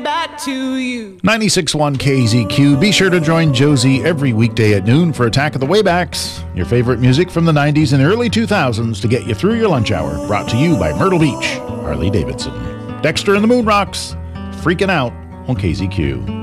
coming back to you. 96.1 KZQ. Be sure to join Josie every weekday at noon for Attack of the Waybacks, your favorite music from the 90s and early 2000s to get you through your lunch hour. Brought to you by Myrtle Beach, Harley Davidson. Dexter and the Moon Rocks, freaking out on KZQ.